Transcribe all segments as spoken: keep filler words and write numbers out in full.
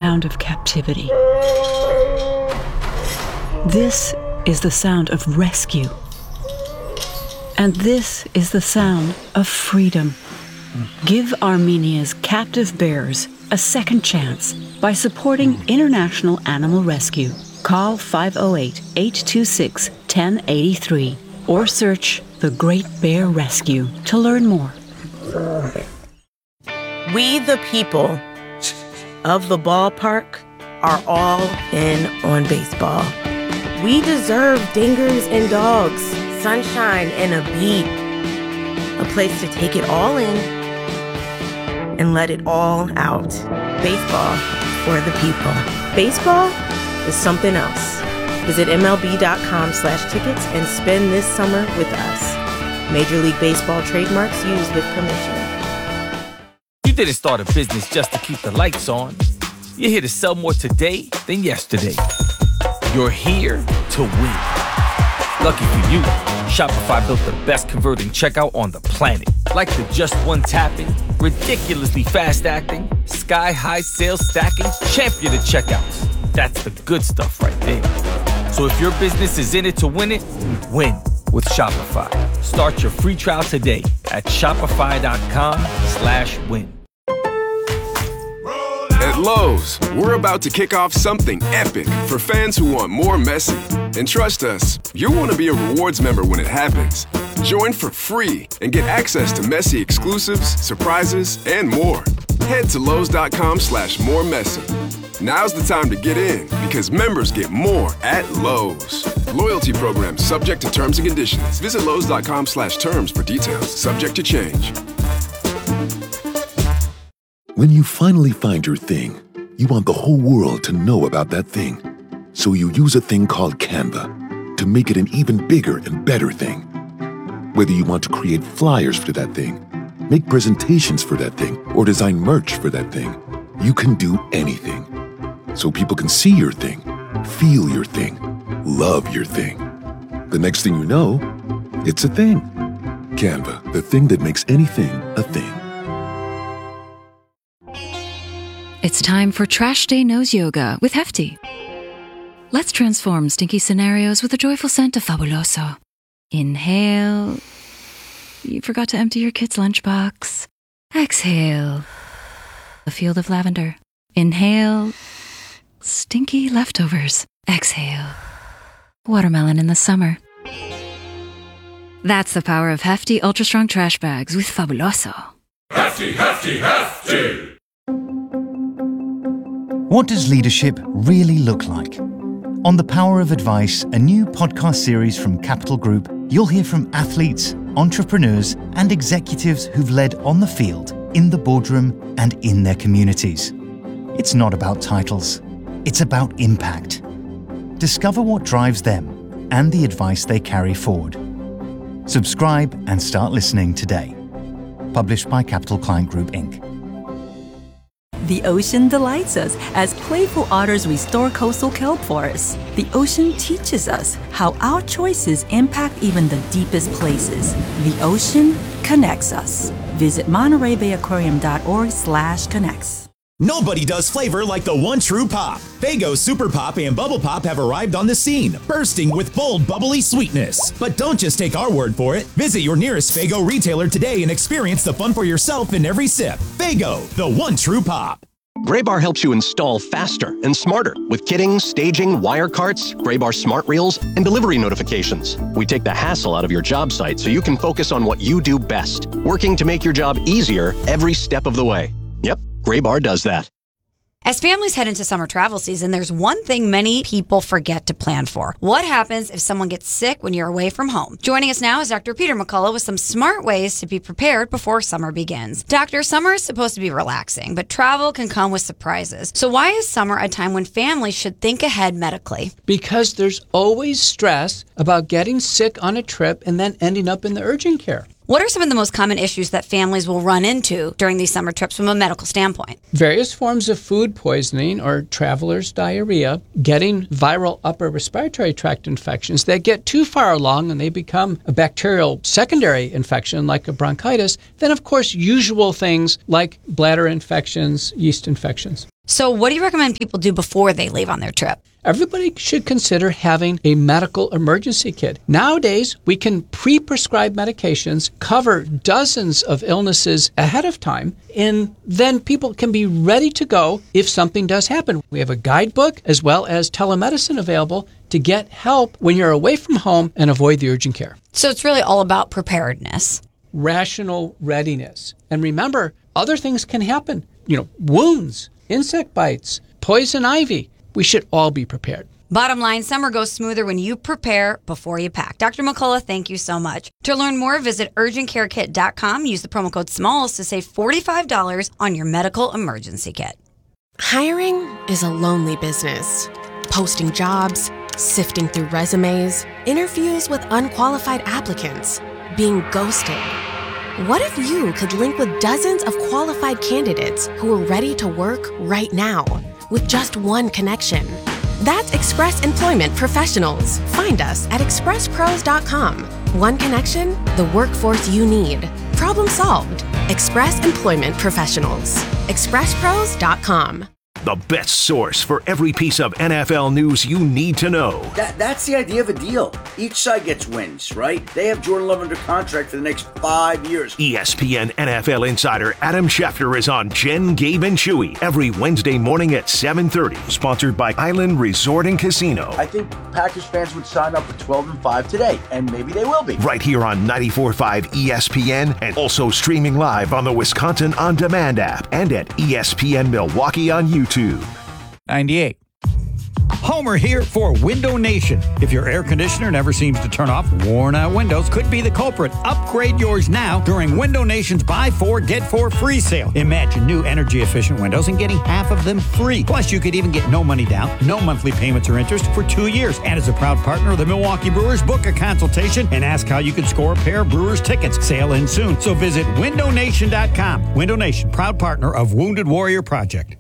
sound of captivity. This is the sound of rescue. And this is the sound of freedom. Give Armenia's captive bears a second chance by supporting International Animal Rescue. Call five oh eight, eight two six, one oh eight three or search The Great Bear Rescue to learn more. We the people of the ballpark are all in on baseball. We deserve dingers and dogs, sunshine and a beat, a place to take it all in and let it all out. Baseball for the people. Baseball is something else. Visit MLB.com slash tickets and spend this summer with us. Major League Baseball trademarks used with permission. You didn't start a business just to keep the lights on. You're here to sell more today than yesterday. You're here to win. Lucky for you, Shopify built the best converting checkout on the planet. Like the just one tapping, ridiculously fast acting, sky-high sales stacking, champion of checkouts. That's the good stuff right there. So if your business is in it to win it, win with Shopify. Start your free trial today at shopify.com slash win. At Lowe's, we're about to kick off something epic for fans who want more Messi. And trust us, you'll want to be a rewards member when it happens. Join for free and get access to Messi exclusives, surprises, and more. Head to Lowe's.com slash more Messi. Now's the time to get in because members get more at Lowe's. Loyalty program subject to terms and conditions. Visit Lowe's.com slash terms for details. Subject to change. When you finally find your thing, you want the whole world to know about that thing. So you use a thing called Canva to make it an even bigger and better thing. Whether you want to create flyers for that thing, make presentations for that thing, or design merch for that thing, you can do anything. So people can see your thing, feel your thing, love your thing. The next thing you know, it's a thing. Canva, the thing that makes anything a thing. It's time for Trash Day Nose Yoga with Hefty. Let's transform stinky scenarios with a joyful scent of Fabuloso. Inhale. You forgot to empty your kid's lunchbox. Exhale. A field of lavender. Inhale. Stinky leftovers. Exhale. Watermelon in the summer. That's the power of Hefty Ultra Strong Trash Bags with Fabuloso. Hefty, Hefty, Hefty! What does leadership really look like? On The Power of Advice, a new podcast series from Capital Group, you'll hear from athletes, entrepreneurs, and executives who've led on the field, in the boardroom, and in their communities. It's not about titles. It's about impact. Discover what drives them and the advice they carry forward. Subscribe and start listening today. Published by Capital Client Group, Incorporated. The ocean delights us as playful otters restore coastal kelp forests. The ocean teaches us how our choices impact even the deepest places. The ocean connects us. Visit Monterey Bay Aquarium dot org slash connects. Nobody does flavor like the one true pop. Faygo Super Pop and Bubble Pop have arrived on the scene, bursting with bold, bubbly sweetness. But don't just take our word for it. Visit your nearest Faygo retailer today and experience the fun for yourself in every sip. Faygo, the one true pop. Graybar helps you install faster and smarter with kitting, staging, wire carts, Graybar smart reels, and delivery notifications. We take the hassle out of your job site so you can focus on what you do best, working to make your job easier every step of the way. Yep, Graybar does that. As families head into summer travel season, there's one thing many people forget to plan for. What happens if someone gets sick when you're away from home? Joining us now is Doctor Peter McCullough with some smart ways to be prepared before summer begins. Doctor, summer is supposed to be relaxing, but travel can come with surprises. So why is summer a time when families should think ahead medically? Because there's always stress about getting sick on a trip and then ending up in the urgent care. What are some of the most common issues that families will run into during these summer trips from a medical standpoint? Various forms of food poisoning or traveler's diarrhea, getting viral upper respiratory tract infections that get too far along and they become a bacterial secondary infection like a bronchitis. Then, of course, usual things like bladder infections, yeast infections. So what do you recommend people do before they leave on their trip? Everybody should consider having a medical emergency kit. Nowadays, we can pre-prescribe medications, cover dozens of illnesses ahead of time, and then people can be ready to go if something does happen. We have a guidebook as well as telemedicine available to get help when you're away from home and avoid the urgent care. So it's really all about preparedness. Rational readiness. And remember, other things can happen. You know, wounds, insect bites, poison ivy. We should all be prepared. Bottom line, summer goes smoother when you prepare before you pack. Doctor McCullough, thank you so much. To learn more, visit urgent care kit dot com. Use the promo code SMALLS to save forty-five dollars on your medical emergency kit. Hiring is a lonely business. Posting jobs, sifting through resumes, interviews with unqualified applicants, being ghosted. What if you could link with dozens of qualified candidates who are ready to work right now with just one connection? That's Express Employment Professionals. Find us at express pros dot com. One connection, the workforce you need. Problem solved. Express Employment Professionals. express pros dot com. The best source for every piece of N F L news you need to know. That, that's the idea of a deal. Each side gets wins, right? They have Jordan Love under contract for the next five years. E S P N N F L insider Adam Schefter is on Jen, Gabe, and Chewy every Wednesday morning at seven thirty. Sponsored by Island Resort and Casino. I think Packers fans would sign up for twelve and five today, and maybe they will be. Right here on ninety-four point five E S P N, and also streaming live on the Wisconsin On Demand app and at E S P N Milwaukee on YouTube. ninety-eight. Homer here for Window Nation. If your air conditioner never seems to turn off, worn out windows could be the culprit. Upgrade yours now during Window Nation's Buy Four, Get Four free sale. Imagine new energy efficient windows and getting half of them free. Plus, you could even get no money down, no monthly payments or interest for two years. And as a proud partner of the Milwaukee Brewers, book a consultation and ask how you can score a pair of Brewers tickets. Sale ends soon, so visit window nation dot com. Window Nation, proud partner of Wounded Warrior Project.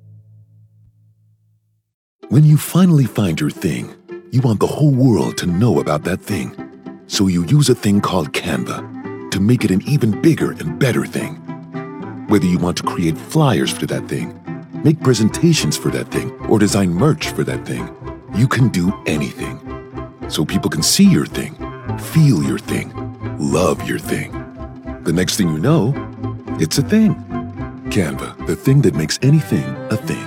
When you finally find your thing, you want the whole world to know about that thing. So you use a thing called Canva to make it an even bigger and better thing. Whether you want to create flyers for that thing, make presentations for that thing, or design merch for that thing, you can do anything. So people can see your thing, feel your thing, love your thing. The next thing you know, it's a thing. Canva, the thing that makes anything a thing.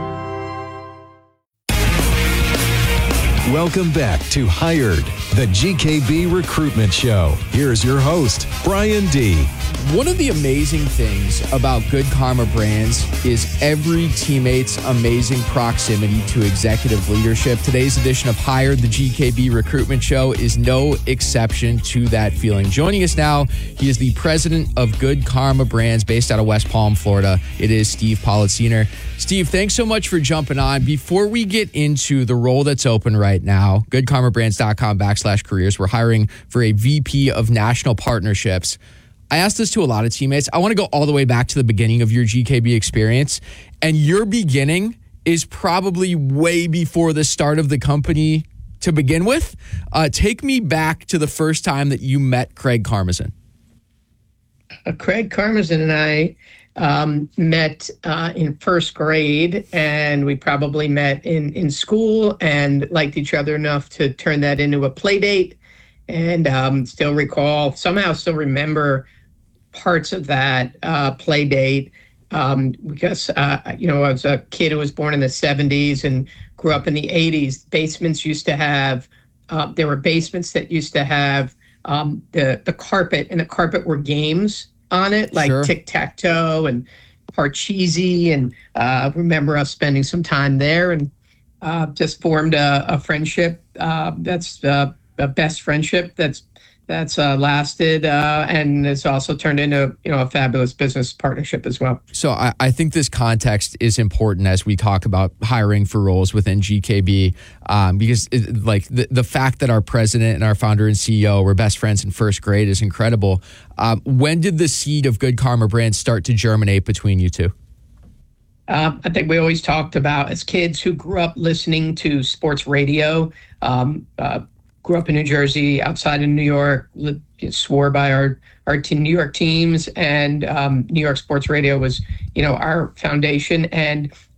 Welcome back to Hired, the G K B Recruitment Show. Here's your host, Brian D. One of the amazing things about Good Karma Brands is every teammate's amazing proximity to executive leadership. Today's edition of Hired, the G K B Recruitment Show, is no exception to that feeling. Joining us now, he is the president of Good Karma Brands based out of West Palm, Florida. It is Steve Politziner. Steve, thanks so much for jumping on. Before we get into the role that's open right now, good karma brands dot com backslash careers, we're hiring for a V P of National Partnerships. I asked this to a lot of teammates. I want to go all the way back to the beginning of your G K B experience. And your beginning is probably way before the start of the company to begin with. Uh, take me back to the first time that you met Craig Karmazin. Uh, Craig Karmazin and I um, met uh, in first grade, and we probably met in, in school and liked each other enough to turn that into a play date. And um, still recall, somehow still remember parts of that uh, play date um, because, uh, you know, I was a kid who was born in the seventies and grew up in the eighties. Basements used to have, uh, there were basements that used to have um, the, the carpet, and the carpet were games on it, like sure. tic-tac-toe and Parcheesi. And uh, remember us spending some time there and uh, just formed a, a friendship uh, that's uh, a best friendship that's that's uh, lasted uh, and it's also turned into, you know, a fabulous business partnership as well. So I, I think this context is important as we talk about hiring for roles within G K B um, because it, like the, the fact that our president and our founder and C E O were best friends in first grade is incredible. Um, when did the seed of Good Karma Brands start to germinate between you two? Um, I think we always talked about, as kids who grew up listening to sports radio, um, uh, grew up in New Jersey, outside of New York, li- swore by our, our team, New York teams, and um, New York sports radio was, you know, our foundation. And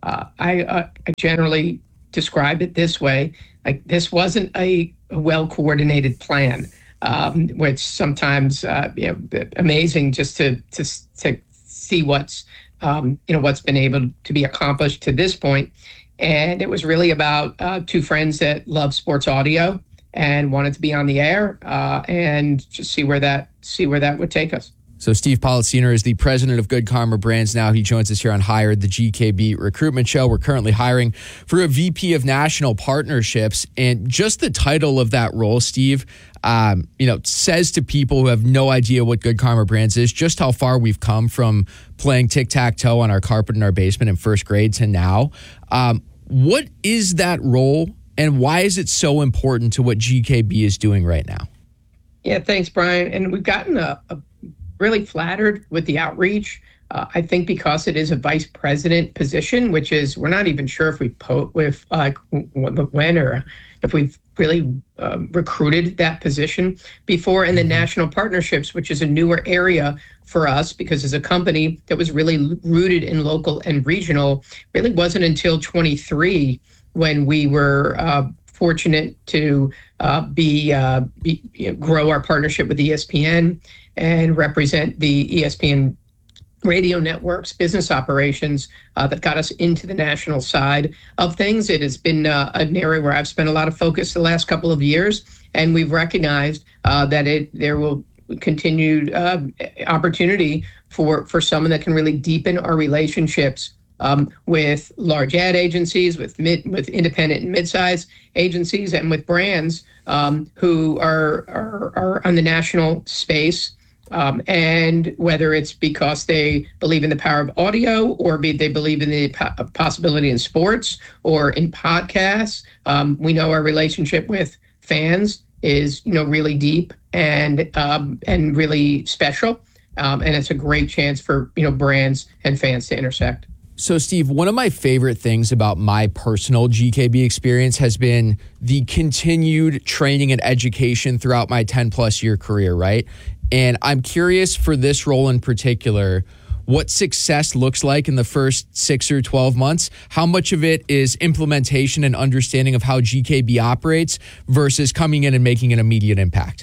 Uh, I, uh, I generally describe it this way: like this wasn't a, a well-coordinated plan, um, which sometimes uh, you know, amazing just to to to see what's um, you know what's been able to be accomplished to this point. And it was really about uh, two friends that love sports audio and wanted to be on the air uh, and just see where that see where that would take us. So Steve Politziner is the president of Good Karma Brands now. He joins us here on Hired, the G K B recruitment show. We're currently hiring for a V P of National Partnerships. And just the title of that role, Steve, um, you know, says to people who have no idea what Good Karma Brands is, just how far we've come from playing tic-tac-toe on our carpet in our basement in first grade to now. Um, what is that role, and why is it so important to what G K B is doing right now? Yeah, thanks, Brian. And we've gotten a, a really flattered with the outreach. Uh, I think because it is a vice president position, which is, we're not even sure if we po- if uh, when or if we've really uh, recruited that position before. And then national partnerships, which is a newer area for us because as a company that was really rooted in local and regional, really wasn't until twenty-three when we were uh, fortunate to uh, be, uh, be you know, grow our partnership with E S P N and represent the E S P N radio network's business operations uh, that got us into the national side of things. It has been uh, an area where I've spent a lot of focus the last couple of years, and we've recognized uh, that it there will continued uh, opportunity for, for someone that can really deepen our relationships um, with large ad agencies, with mid, with independent and mid-sized agencies, and with brands um, who are, are are on the national space. Um, and whether it's because they believe in the power of audio, or be, they believe in the po- possibility in sports or in podcasts, um, we know our relationship with fans is, you know, really deep and um, and really special, um, and it's a great chance for, you know, brands and fans to intersect. So, Steve, one of my favorite things about my personal G K B experience has been the continued training and education throughout my ten plus year career, right? And I'm curious for this role in particular, what success looks like in the first six or twelve months. How much of it is implementation and understanding of how G K B operates versus coming in and making an immediate impact?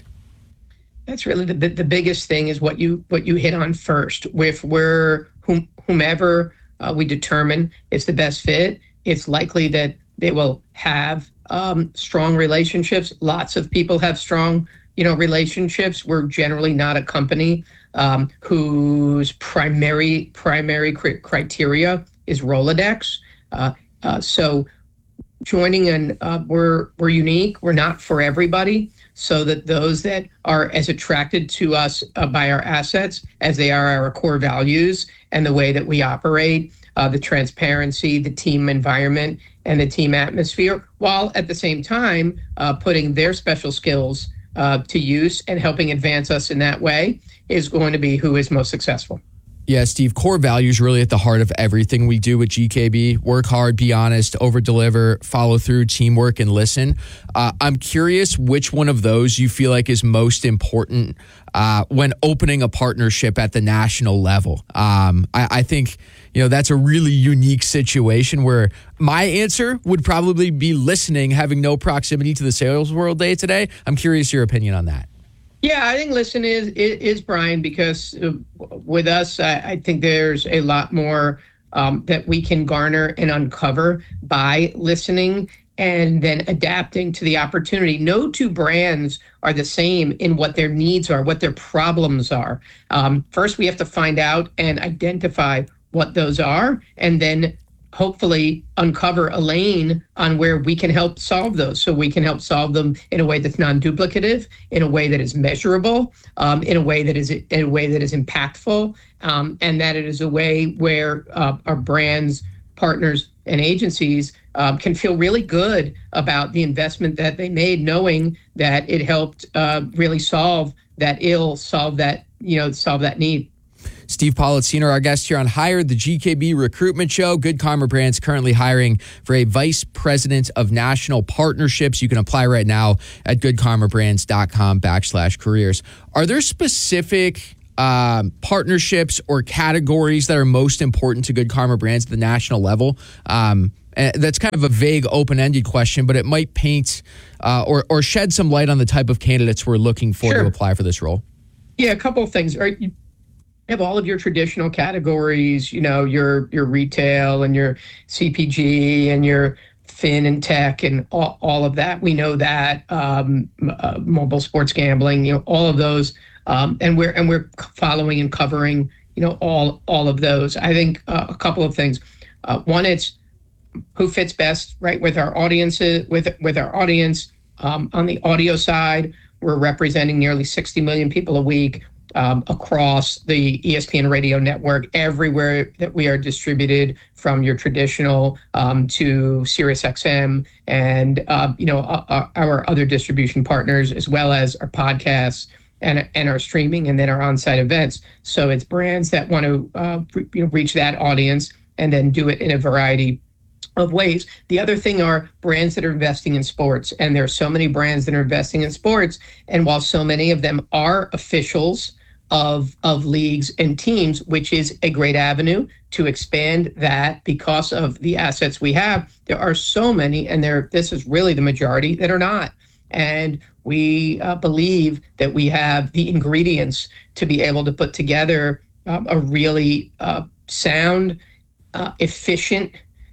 That's really the the biggest thing is what you what you hit on first. If we're whom, whomever uh, we determine is the best fit, it's likely that they will have um, strong relationships. Lots of people have strong you know, relationships. We're generally not a company um, whose primary primary cr- criteria is Rolodex. Uh, uh, so joining in, uh, we're we're unique. We're not for everybody. So that those that are as attracted to us uh, by our assets as they are our core values and the way that we operate, uh, the transparency, the team environment, and the team atmosphere, while at the same time uh, putting their special skills Uh, to use and helping advance us in that way, is going to be who is most successful. Yeah, Steve, core values really at the heart of everything we do with G K B. Work hard, be honest, over-deliver, follow through, teamwork, and listen. Uh, I'm curious which one of those you feel like is most important uh, when opening a partnership at the national level. Um, I, I think, you know, that's a really unique situation where my answer would probably be listening, having no proximity to the sales world day today. I'm curious your opinion on that. Yeah, I think listen is is, is Brian, because uh, with us, I, I think there's a lot more um, that we can garner and uncover by listening and then adapting to the opportunity. No two brands are the same in what their needs are, what their problems are. Um, first, we have to find out and identify what those are, and then hopefully uncover a lane on where we can help solve those. So we can help solve them in a way that's non-duplicative, in a way that is measurable, um, in a way that is in a way that is impactful, um, and that it is a way where uh, our brands, partners, and agencies um, can feel really good about the investment that they made, knowing that it helped uh, really solve that ill, solve that, you know, solve that need. Steve Politziner, our guest here on Hired, the G K B recruitment show. Good Karma Brands currently hiring for a vice president of national partnerships. You can apply right now at goodkarmabrands.com backslash careers. Are there specific um, partnerships or categories that are most important to Good Karma brands at the national level? Um, that's kind of a vague, open-ended question, but it might paint uh, or, or shed some light on the type of candidates we're looking for Sure. to apply for this role. Yeah, a couple of things. Right, you have all of your traditional categories, you know, your your retail and your C P G and your fin and tech and all, all of that. We know that um, uh, mobile sports gambling, you know, all of those, um, and we're and we're following and covering, you know, all all of those. I think uh, a couple of things. Uh, one, it's who fits best, right, with our audiences, with with our audience. Um, on the audio side, we're representing nearly sixty million people a week um, across the E S P N radio network, everywhere that we are distributed, from your traditional um, to Sirius X M and uh, you know our, our other distribution partners, as well as our podcasts and and our streaming, and then our on-site events. So it's brands that want to uh, re- you know, reach that audience and then do it in a variety of ways. The other thing are brands that are investing in sports, and there are so many brands that are investing in sports. And while so many of them are officials of of leagues and teams, which is a great avenue to expand that because of the assets we have, there are so many, and there this is really the majority that are not. And we uh, believe that we have the ingredients to be able to put together um, a really uh, sound, uh, efficient,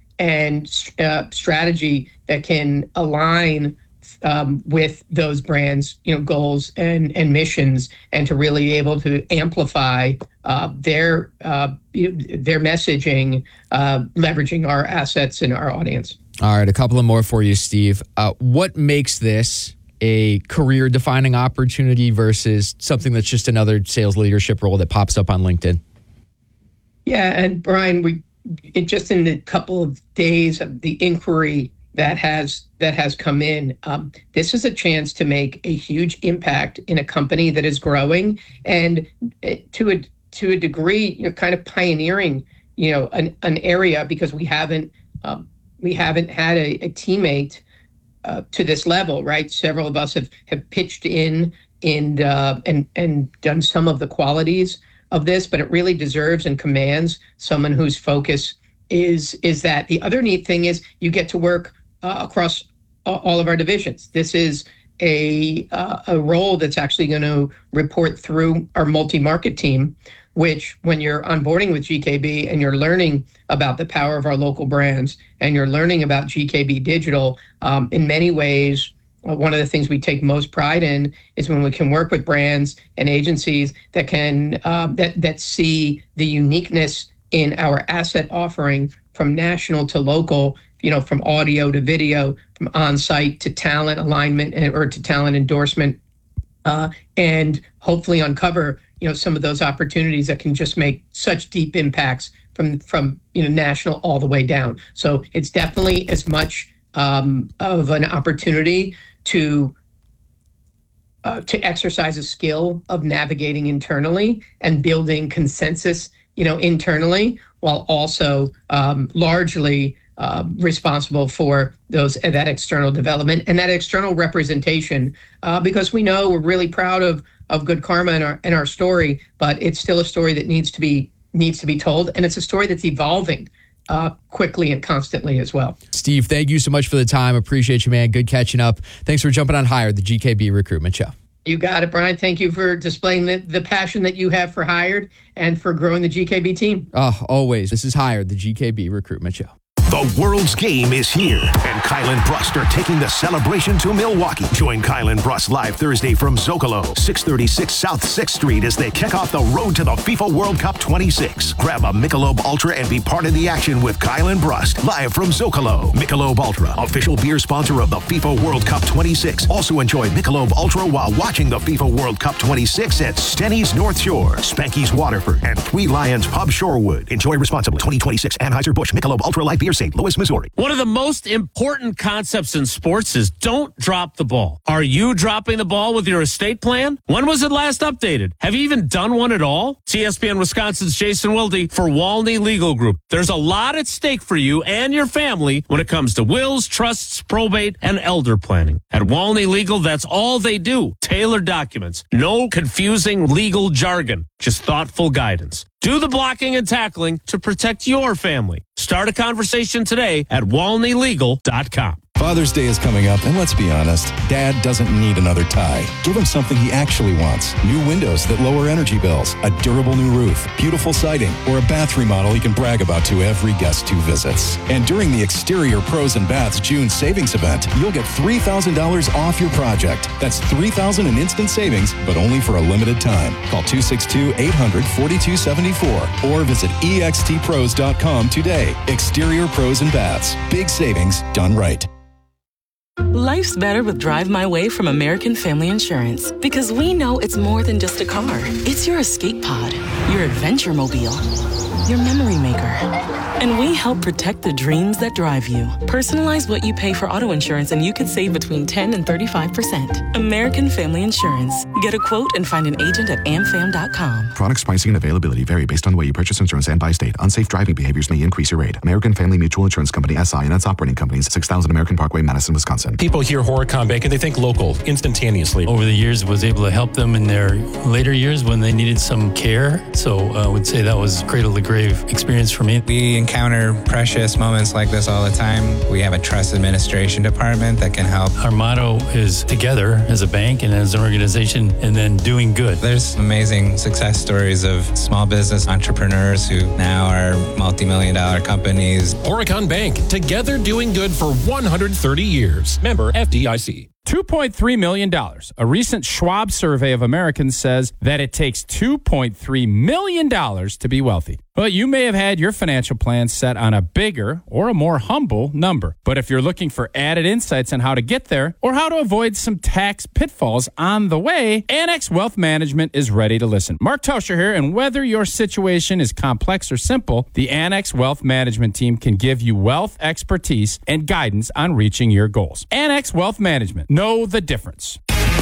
and uh, strategy that can align um, with those brands, you know, goals and and missions, and to really be able to amplify uh, their uh, their messaging, uh, leveraging our assets and our audience. All right, a couple of more for you, Steve. Uh, what makes this a career-defining opportunity versus something that's just another sales leadership role that pops up on LinkedIn? Yeah, and Brian, we it just in the couple of days of the inquiry that has that has come in, um, this is a chance to make a huge impact in a company that is growing, and to a to a degree, you know, kind of pioneering, you know, an, an area, because we haven't um, we haven't had a, a teammate uh, to this level, right? Several of us have have pitched in and uh, and and done some of the qualities of this, but it really deserves and commands someone whose focus is is that. The other neat thing is you get to work uh, across all of our divisions. This is a uh, a role that's actually going to report through our multi-market team, which when you're onboarding with G K B and you're learning about the power of our local brands and you're learning about G K B Digital, um, in many ways, Uh, one of the things we take most pride in is when we can work with brands and agencies that can uh, that that see the uniqueness in our asset offering, from national to local, you know, from audio to video, from on-site to talent alignment and, or to talent endorsement, uh, and hopefully uncover, you know, some of those opportunities that can just make such deep impacts from from you know national all the way down. So it's definitely as much um, of an opportunity to uh, to exercise a skill of navigating internally and building consensus, you know, internally, while also um, largely uh, responsible for those that external development and that external representation. Uh, because we know we're really proud of of Good Karma and our and our story, but it's still a story that needs to be needs to be told, and it's a story that's evolving Uh, quickly and constantly as well. Steve, thank you so much for the time. Appreciate you, man. Good catching up. Thanks for jumping on Hired, the G K B Recruitment Show. You got it, Brian. Thank you for displaying the, the passion that you have for Hired and for growing the G K B team. Oh, always. This is Hired, the G K B Recruitment Show. The world's game is here, and Kylan Brust are taking the celebration to Milwaukee. Join Kylan Brust live Thursday from Zocalo, six thirty-six South sixth Street, as they kick off the road to the FIFA World Cup twenty-six. Grab a Michelob Ultra and be part of the action with Kylan Brust, live from Zocalo. Michelob Ultra, official beer sponsor of the FIFA World Cup twenty-six. Also enjoy Michelob Ultra while watching the FIFA World Cup twenty-six at Stenny's North Shore, Spanky's Waterford, and Three Lions Pub Shorewood. Enjoy responsibly. twenty twenty-six Anheuser-Busch Michelob Ultra Light Beer, Saint Louis, Missouri. One of the most important concepts in sports is don't drop the ball. Are you dropping the ball with your estate plan? When was it last updated? Have you even done one at all? It's E S P N Wisconsin's Jason Wilde for Walney Legal Group. There's a lot at stake for you and your family when it comes to wills, trusts, probate, and elder planning. At Walney Legal, that's all they do. tailored documents. No confusing legal jargon, just thoughtful guidance. Do the blocking and tackling to protect your family. Start a conversation today at walney legal dot com. Father's Day is coming up, and let's be honest, Dad doesn't need another tie. Give him something he actually wants. New windows that lower energy bills, a durable new roof, beautiful siding, or a bath remodel he can brag about to every guest who visits. And during the Exterior Pros and Baths June savings event, you'll get three thousand dollars off your project. That's three thousand dollars in instant savings, but only for a limited time. Call two six two, eight hundred, forty-two seventy-four or visit E X T pros dot com today. Exterior Pros and Baths. Big savings done right. Life's better with Drive My Way from American Family Insurance because we know it's more than just a car. It's your escape pod, your adventure mobile, your memory maker. And we help protect the dreams that drive you. Personalize what you pay for auto insurance and you could save between ten and thirty-five percent. American Family Insurance. Get a quote and find an agent at am fam dot com. Products, pricing, and availability vary based on the way you purchase insurance and by state. Unsafe driving behaviors may increase your rate. American Family Mutual Insurance Company, S I and its operating companies, six thousand American Parkway, Madison, Wisconsin. People hear Horicon Bank and they think local, instantaneously. Over the years, was able to help them in their later years when they needed some care. So I would say that was cradle to grave experience for me. We encounter precious moments like this all the time. We have a trust administration department that can help. Our motto is together as a bank and as an organization, and then doing good. There's amazing success stories of small business entrepreneurs who now are multi-million dollar companies. Horicon Bank, together doing good for one hundred thirty years. Member F D I C. two point three million dollars. A recent Schwab survey of Americans says that it takes two point three million dollars to be wealthy. Well, you may have had your financial plan set on a bigger or a more humble number. But if you're looking for added insights on how to get there or how to avoid some tax pitfalls on the way, Annex Wealth Management is ready to listen. Mark Tauscher here, and whether your situation is complex or simple, the Annex Wealth Management team can give you wealth expertise and guidance on reaching your goals. Annex Wealth Management. Know the difference.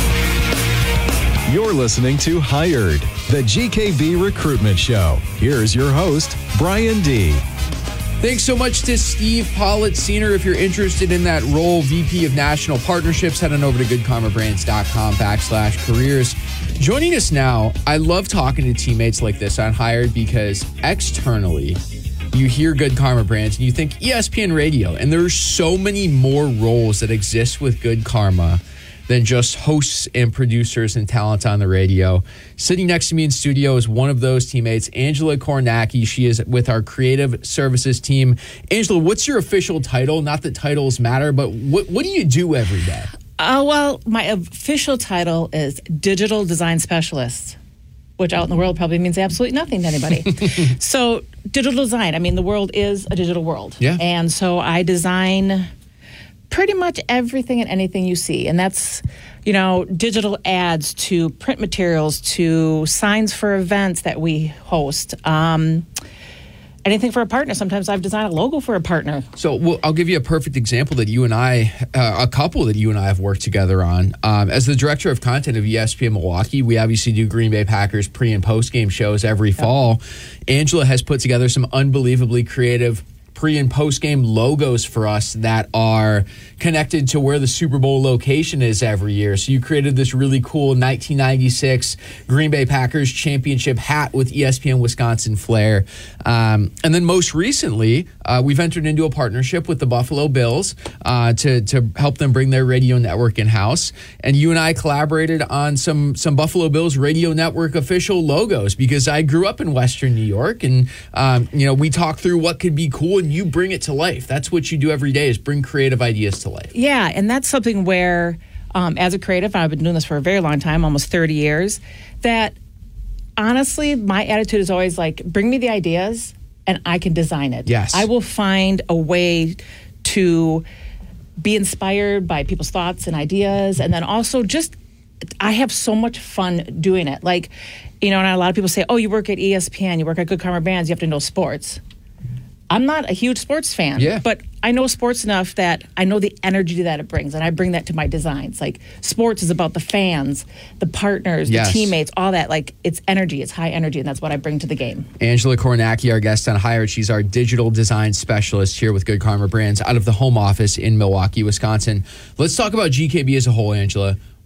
You're listening to Hired, the G K B Recruitment Show. Here's your host, Brian D. Thanks so much to Steve Pollitt Senior If you're interested in that role, V P of National Partnerships, head on over to good karma brands dot com backslash careers. Joining us now, I love talking to teammates like this on Hired because externally, you hear Good Karma Brands and you think E S P N Radio, and there's so many more roles that exist with Good Karma than just hosts and producers and talent on the radio. Sitting next to me in studio is one of those teammates, Angela Kornacki. She is with our creative services team. Angela, what's your official title? Not that titles matter, but what, what do you do every day? Uh, well, my official title is Digital Design Specialist, which out in the world probably means absolutely nothing to anybody. So digital design, I mean, the world is a digital world. Yeah. And so I design pretty much everything and anything you see. And that's, you know, digital ads to print materials to signs for events that we host. Um, anything for a partner. Sometimes I've designed a logo for a partner. So well, I'll give you a perfect example that you and I, uh, a couple that you and I have worked together on. Um, as the director of content of E S P N Milwaukee, we obviously do Green Bay Packers pre- and post-game shows every fall. Angela has put together some unbelievably creative pre- and post-game logos for us that are connected to where the Super Bowl location is every year. So you created this really cool nineteen ninety-six Green Bay Packers championship hat with E S P N Wisconsin flair. Um, and then most recently, uh, we've entered into a partnership with the Buffalo Bills uh, to, to help them bring their radio network in-house. And you and I collaborated on some, some Buffalo Bills radio network official logos because I grew up in Western New York, and um, you know, we talked through what could be cool, and you bring it to life. That's what you do every day, is bring creative ideas to life. Yeah, and that's something where, um, as a creative, I've been doing this for a very long time, almost thirty years, that honestly, my attitude is always like, bring me the ideas and I can design it. Yes. I will find a way to be inspired by people's thoughts and ideas, and then also just, I have so much fun doing it. Like, you know, and a lot of people say, oh, you work at E S P N, you work at Good Karma Brands, you have to know sports. I'm not a huge sports fan, yeah. but I know sports enough that I know the energy that it brings, and I bring that to my designs. Like, sports is about the fans, the partners, Yes. the teammates, all that. Like, it's energy, it's high energy, and that's what I bring to the game. Angela Kornacki, our guest on Hired. She's our digital design specialist here with Good Karma Brands out of the home office in Milwaukee, Wisconsin. Let's talk about G K B as a whole, Angela.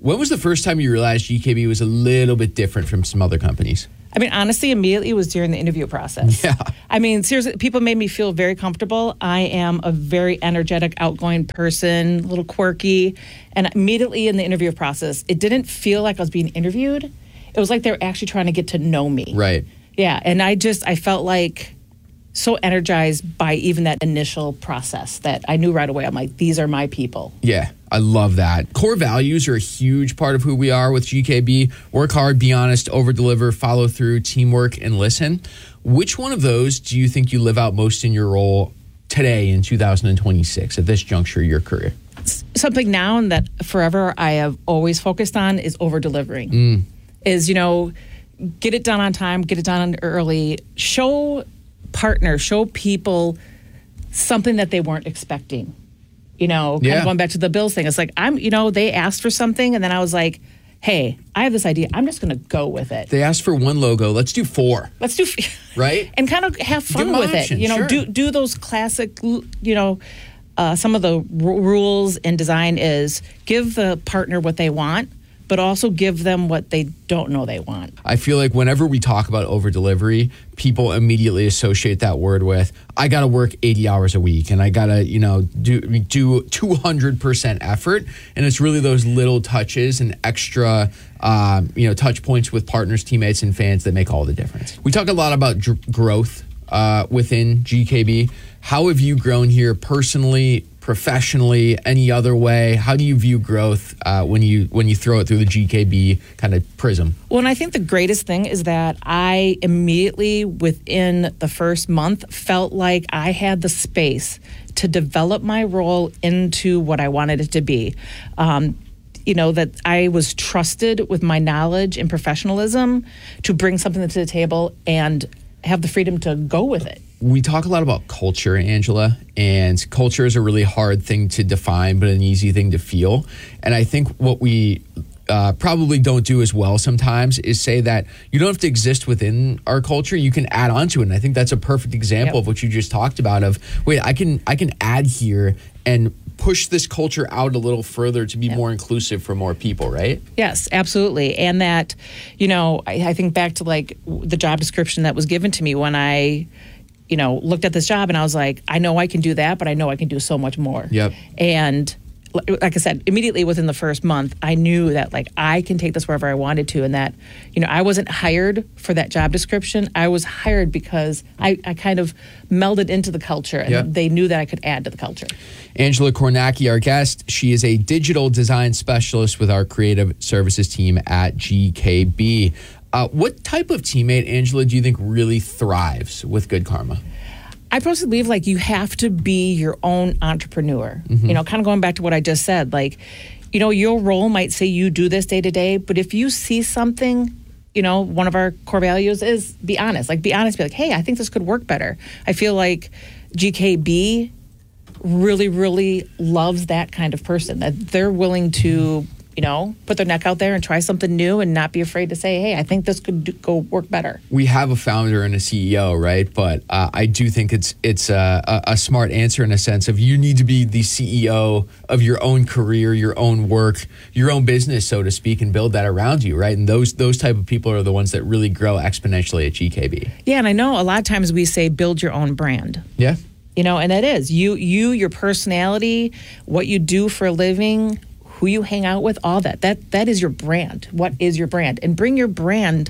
When was the first time you realized G K B was a little bit different from some other companies? I mean, honestly, immediately it was during the interview process. Yeah. I mean, seriously, people made me feel very comfortable. I am a very energetic, outgoing person, a little quirky. And immediately in the interview process, it didn't feel like I was being interviewed. It was like they were actually trying to get to know me. Right. Yeah. And I just, I felt like so energized by even that initial process that I knew right away, I'm like, these are my people. Yeah, I love that. Core values are a huge part of who we are with G K B. Work hard, be honest, over-deliver, follow through, teamwork, and listen. Which one of those do you think you live out most in your role today in two thousand twenty-six at this juncture of your career? Something now and that forever I have always focused on is over-delivering. Mm. Is, you know, get it done on time, get it done early, show partners, show people something that they weren't expecting. You know, kind Yeah. of going back to the bills thing. It's like, I'm, you know, they asked for something and then I was like, hey, I have this idea. I'm just going to go with it. They asked for one logo. Let's do four. Let's do, right? And kind of have fun Give 'em with options, it. You know, sure. do do those classic, you know, uh, some of the r- rules in design is give the partner what they want, but also give them what they don't know they want. I feel like whenever we talk about over delivery, people immediately associate that word with, I got to work eighty hours a week and I got to, you know, do do two hundred percent effort. And it's really those little touches and extra, um, you know, touch points with partners, teammates, and fans that make all the difference. We talk a lot about dr- growth uh, within G K B. How have you grown here personally, professionally, any other way? How do you view growth uh, when you when you throw it through the G K B kind of prism? Well, and I think the greatest thing is that I immediately, within the first month, felt like I had the space to develop my role into what I wanted it to be. Um, you know, that I was trusted with my knowledge and professionalism to bring something to the table and have the freedom to go with it. We talk a lot about culture, Angela, and culture is a really hard thing to define, but an easy thing to feel. And I think what we uh, probably don't do as well sometimes is say that you don't have to exist within our culture. You can add on to it. And I think that's a perfect example Yep. of what you just talked about of, wait, I can I can add here and push this culture out a little further to be more inclusive for more people, right? Yes, absolutely. And that, you know, I, I think back to like the job description that was given to me when I, you know, looked at this job and I was like, I know I can do that, but I know I can do so much more. Yep. And li- like I said, immediately within the first month, I knew that like I can take this wherever I wanted to, and that, you know, I wasn't hired for that job description. I was hired because I, I kind of melded into the culture and Yep. they knew that I could add to the culture. Angela Kornacki, our guest. She is a digital design specialist with our creative services team at G K B. Uh, what type of teammate, Angela, do you think really thrives with Good Karma? I personally believe like you have to be your own entrepreneur. Mhm. You know, kind of going back to what I just said, like, you know, your role might say you do this day to day, but if you see something, you know, one of our core values is be honest. Like, be honest, be like, hey, I think this could work better. I feel like G K B really, really loves that kind of person, that they're willing to, you know, put their neck out there and try something new and not be afraid to say, hey, I think this could do, go work better. We have a founder and a C E O, right? But uh, I do think it's it's a, a, a smart answer in a sense of you need to be the C E O of your own career, your own work, your own business, so to speak, and build that around you, right? And those those type of people are the ones that really grow exponentially at G K B. Yeah, and I know a lot of times we say build your own brand. Yeah. You know, and it is. You, you, your personality, what you do for a living, who you hang out with, all that. That that is your brand. What is your brand? And bring your brand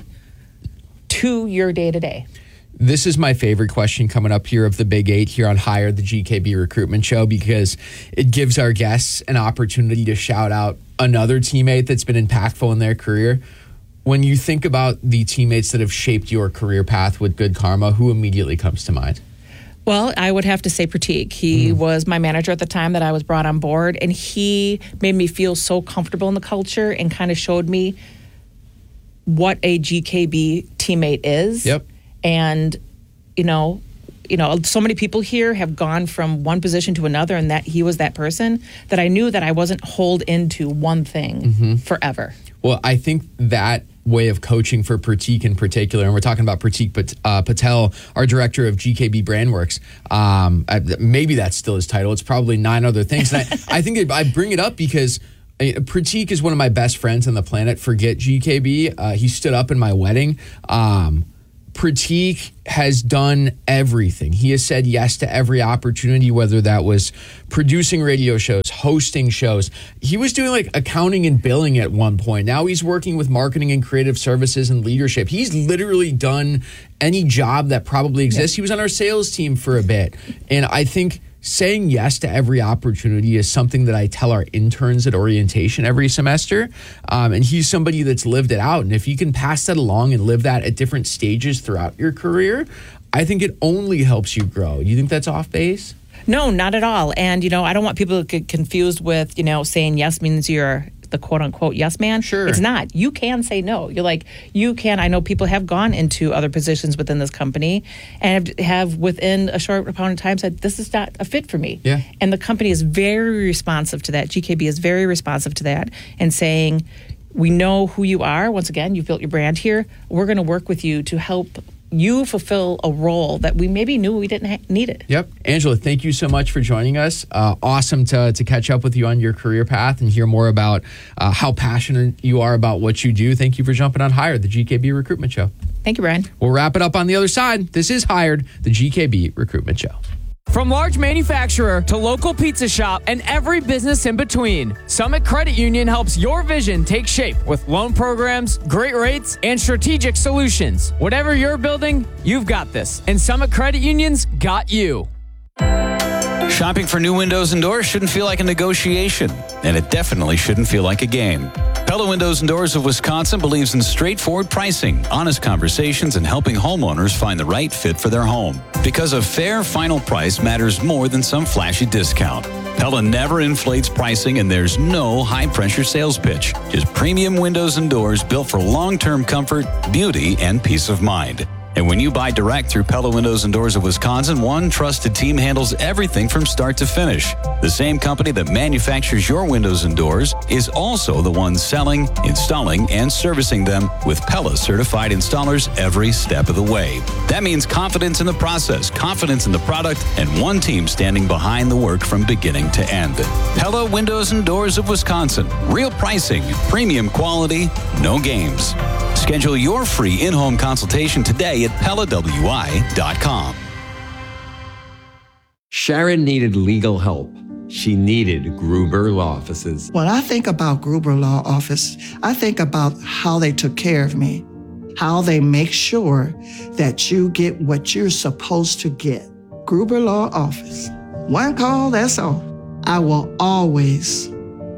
to your day-to-day. This is my favorite question coming up here of the Big Eight here on Hire, the G K B Recruitment Show, because it gives our guests an opportunity to shout out another teammate that's been impactful in their career. When you think about the teammates that have shaped your career path with Good Karma, who immediately comes to mind? Well, I would have to say Pratik. He mm. was my manager at the time that I was brought on board, and he made me feel so comfortable in the culture and kind of showed me what a G K B teammate is. Yep. And, you know, you know, so many people here have gone from one position to another, and that he was that person that I knew that I wasn't holed into one thing Mm-hmm. forever. Well, I think that way of coaching for Pratik in particular, and we're talking about Pratik Pat- uh, Patel, our director of G K B Brandworks. Um, I, maybe that's still his title. It's probably nine other things. And I, I think it, I bring it up because I mean, Pratik is one of my best friends on the planet. Forget G K B. Uh, he stood up in my wedding. Um, Pratik has done everything. He has said yes to every opportunity, whether that was producing radio shows, hosting shows. He was doing like accounting and billing at one point. Now he's working with marketing and creative services and leadership. He's literally done any job that probably exists. Yeah. He was on our sales team for a bit. And I think saying yes to every opportunity is something that I tell our interns at orientation every semester. Um, and he's somebody that's lived it out. And if you can pass that along and live that at different stages throughout your career, I think it only helps you grow. You think that's off base? No, not at all. And, you know, I don't want people to get confused with, you know, saying yes means you're the quote unquote yes man. Sure. It's not. You can say no. You're like, you can. I know people have gone into other positions within this company and have, have within a short amount of time said, this is not a fit for me. Yeah. And the company is very responsive to that. G K B is very responsive to that and saying, we know who you are. Once again, you've built your brand here. We're going to work with you to help you fulfill a role that we maybe knew we didn't ha- need it. Yep. Angela, thank you so much for joining us. Uh, awesome to, to catch up with you on your career path and hear more about uh, how passionate you are about what you do. Thank you for jumping on Hired, the G K B Recruitment Show. Thank you, Brian. We'll wrap it up on the other side. This is Hired, the G K B Recruitment Show. From large manufacturer to local pizza shop and every business in between, Summit Credit Union helps your vision take shape with loan programs, great rates, and strategic solutions. Whatever you're building, you've got this. And Summit Credit Union's got you. Shopping for new windows and doors shouldn't feel like a negotiation, and it definitely shouldn't feel like a game. Pella Windows and Doors of Wisconsin believes in straightforward pricing, honest conversations, and helping homeowners find the right fit for their home. Because a fair final price matters more than some flashy discount. Pella never inflates pricing, and there's no high-pressure sales pitch. Just premium windows and doors built for long-term comfort, beauty, and peace of mind. And when you buy direct through Pella Windows and Doors of Wisconsin, one trusted team handles everything from start to finish. The same company that manufactures your windows and doors is also the one selling, installing, and servicing them with Pella certified installers every step of the way. That means confidence in the process, confidence in the product, and one team standing behind the work from beginning to end. Pella Windows and Doors of Wisconsin. Real pricing, premium quality, no games. Schedule your free in-home consultation today at Pella W I dot com. Sharon needed legal help. She needed Gruber Law Offices. When I think about Gruber Law Office, I think about how they took care of me, how they make sure that you get what you're supposed to get. Gruber Law Office. One call, that's all. I will always,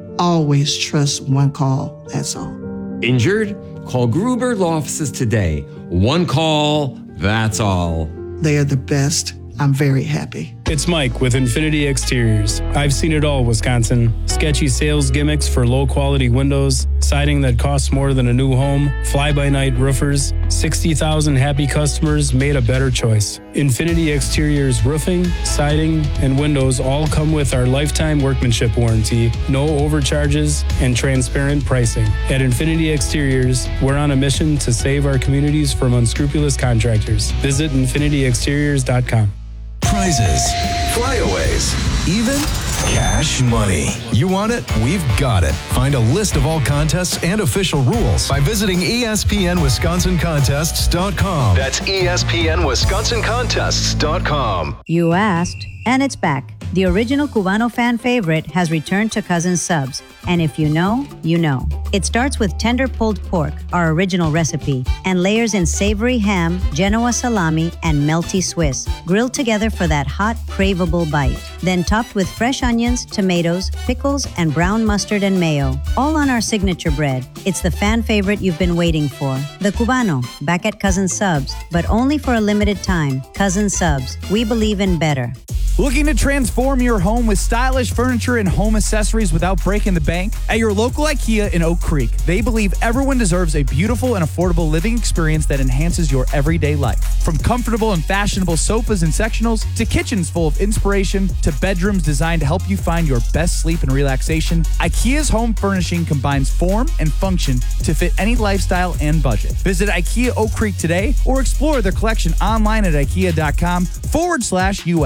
always trust one call, that's all. Injured? Call Gruber Law Offices today. One call, that's all. They are the best. I'm very happy. It's Mike with Infinity Exteriors. I've seen it all, Wisconsin. Sketchy sales gimmicks for low-quality windows, siding that costs more than a new home, fly-by-night roofers. sixty thousand happy customers made a better choice. Infinity Exteriors roofing, siding, and windows all come with our lifetime workmanship warranty, no overcharges, and transparent pricing. At Infinity Exteriors, we're on a mission to save our communities from unscrupulous contractors. Visit infinity exteriors dot com. Prizes, flyaways, even cash money. You want it? We've got it. Find a list of all contests and official rules by visiting E S P N Wisconsin Contests dot com. That's E S P N Wisconsin Contests dot com. You asked, and it's back. The original Cubano fan favorite has returned to Cousins Subs. And if you know, you know. It starts with tender pulled pork, our original recipe, and layers in savory ham, Genoa salami, and melty Swiss, grilled together for that hot, craveable bite. Then topped with fresh onions, tomatoes, pickles, and brown mustard and mayo, all on our signature bread. It's the fan favorite you've been waiting for. The Cubano, back at Cousins Subs, but only for a limited time. Cousins Subs, we believe in better. Looking to transform your home with stylish furniture and home accessories without breaking the bank? At your local IKEA in Oak Creek, they believe everyone deserves a beautiful and affordable living experience that enhances your everyday life. From comfortable and fashionable sofas and sectionals, to kitchens full of inspiration, to bedrooms designed to help you find your best sleep and relaxation, IKEA's home furnishing combines form and function to fit any lifestyle and budget. Visit IKEA Oak Creek today or explore their collection online at ikea.com forward slash US.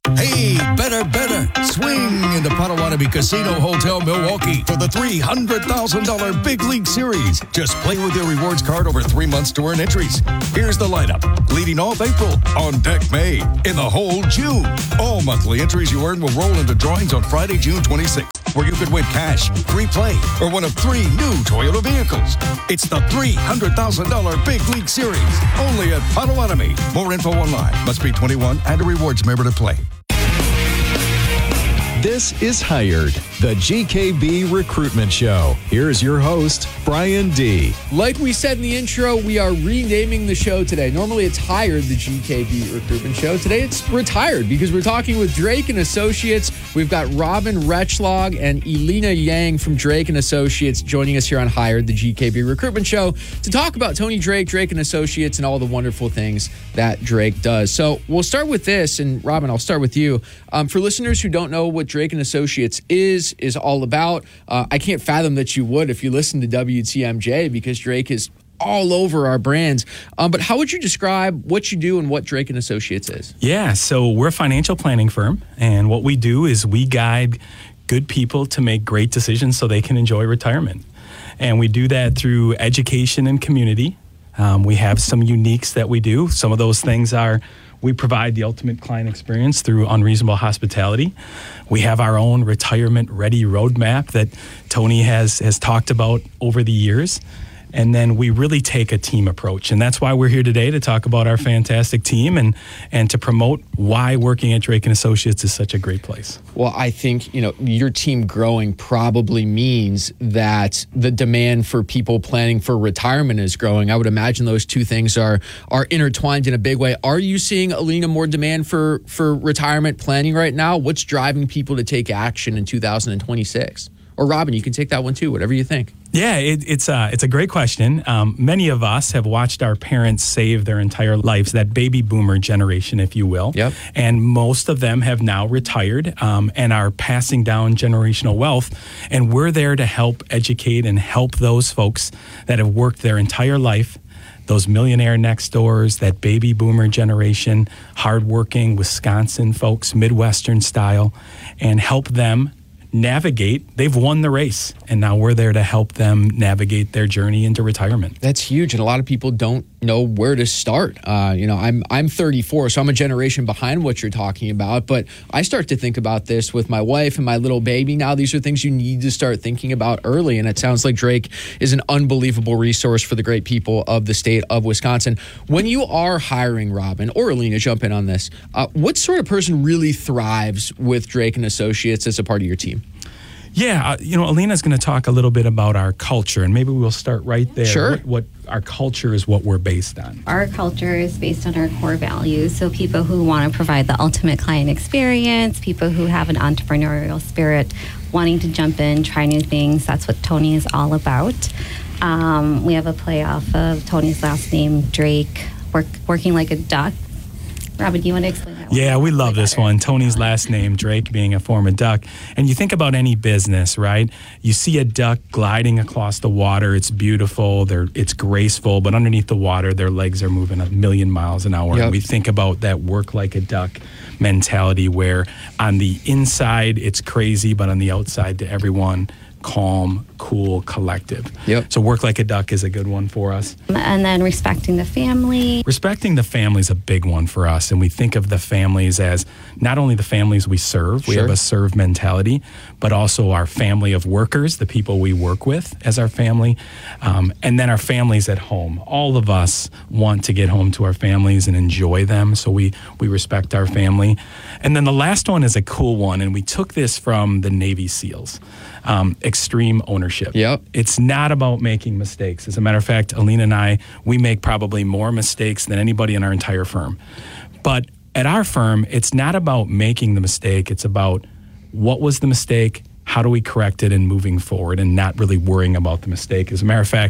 Hey, better, better. Swing into Potawatomi Casino Hotel Milwaukee for the three hundred thousand dollars Big League Series. Just play with your rewards card over three months to earn entries. Here's the lineup. Leading off April, on deck May, in the hole June. All monthly entries you earn will roll into drawings on Friday, June twenty-sixth, where you could win cash, free play, or one of three new Toyota vehicles. It's the three hundred thousand dollars Big League Series, only at Potawatomi. More info online. Must be twenty-one and a rewards member to play. This is Hired, the G K B Recruitment Show. Here's your host, Brian D. Like we said in the intro, we are renaming the show today. Normally it's Hired, the G K B Recruitment Show. Today it's Retired because we're talking with Drake and Associates. We've got Robin Retschlag and Elena Yang from Drake and Associates joining us here on Hired, the G K B Recruitment Show, to talk about Tony Drake, Drake and Associates, and all the wonderful things that Drake does. So we'll start with this, and Robin, I'll start with you. Um, for listeners who don't know what Drake and Associates is, is all about, uh, I can't fathom that you would if you listen to W T M J because Drake is all over our brands. Um, but how would you describe what you do and what Drake and Associates is? Yeah, so we're a financial planning firm, and what we do is we guide good people to make great decisions so they can enjoy retirement. And we do that through education and community. Um, we have some uniques that we do. Some of those things are we provide the ultimate client experience through unreasonable hospitality. We have our own retirement-ready roadmap that Tony has, has talked about over the years. And then we really take a team approach. And that's why we're here today, to talk about our fantastic team and, and to promote why working at Drake and Associates is such a great place. Well, I think, you know, your team growing probably means that the demand for people planning for retirement is growing. I would imagine those two things are are intertwined in a big way. Are you seeing, Alina, more demand for, for retirement planning right now? What's driving people to take action in two thousand twenty-six? Or Robin, you can take that one too, whatever you think. Yeah, it, it's uh, it's a great question. Um, many of us have watched our parents save their entire lives, that baby boomer generation, if you will. Yep. And most of them have now retired um, and are passing down generational wealth. And we're there to help educate and help those folks that have worked their entire life, those millionaire next doors, that baby boomer generation, hardworking Wisconsin folks, Midwestern style, and help them navigate. They've won the race, and now we're there to help them navigate their journey into retirement. That's huge, and a lot of people don't know where to start. Uh, you know, I'm I'm thirty-four, so I'm a generation behind what you're talking about, but I start to think about this with my wife and my little baby. Now, these are things you need to start thinking about early, and it sounds like Drake is an unbelievable resource for the great people of the state of Wisconsin. When you are hiring, Robin, or Alina, jump in on this, uh, what sort of person really thrives with Drake and Associates as a part of your team? Yeah, uh, you know, Alina's going to talk a little bit about our culture, and maybe we'll start right there. Sure. What, what our culture is, what we're based on. Our culture is based on our core values. So people who want to provide the ultimate client experience, people who have an entrepreneurial spirit, wanting to jump in, try new things. That's what Tony is all about. Um, we have a play off of Tony's last name, Drake, work, working like a duck. Robin, do you want to explain that one? Yeah, we love this one. Tony's last name, Drake, being a former duck. And you think about any business, right? You see a duck gliding across the water. It's beautiful. They're, it's graceful. But underneath the water, their legs are moving a million miles an hour. Yep. And we think about that work like a duck mentality where on the inside, it's crazy, but on the outside, to everyone, calm, cool, collective. Yep. So work like a duck is a good one for us. And then respecting the family. Respecting the family is a big one for us. And we think of the families as not only the families we serve, we Sure. have a serve mentality, but also our family of workers, the people we work with as our family, um, and then our families at home. All of us want to get home to our families and enjoy them, so we, we respect our family. And then the last one is a cool one, and we took this from the Navy SEALs. Um, extreme ownership. Yep. It's not about making mistakes. As a matter of fact, Alina and I, we make probably more mistakes than anybody in our entire firm. But at our firm, it's not about making the mistake. It's about what was the mistake, how do we correct it, and moving forward and not really worrying about the mistake. As a matter of fact,